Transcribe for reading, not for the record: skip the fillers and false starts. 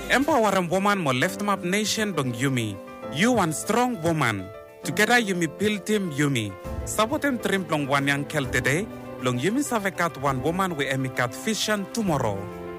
Empowering woman mo left map nation dong Yumi. You one strong woman. Together Yumi build team Yumi. Sabotem trim plong one yang kel today. Long Yumi savekat one woman we emikat vision tomorrow.